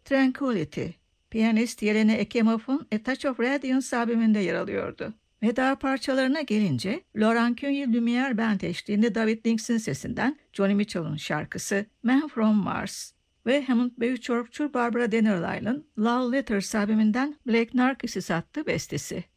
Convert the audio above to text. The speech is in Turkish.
Tranquility, piyanist Yelena Ekimof'un A Touch of Radiance albümünde yer alıyordu. Veda parçalarına gelince, Laurent Cunha Lumiere Band eşliğinde David Links'in sesinden Johnny Mitchell'ın şarkısı Man From Mars ve Hammond B3 Barbara Dennerline'ın Love Letters albümünden Black Narcissus adlı bestesi.